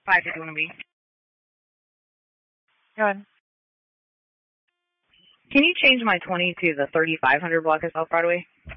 551B. Go ahead. Can you change my 20 to the 3500 block of South Broadway?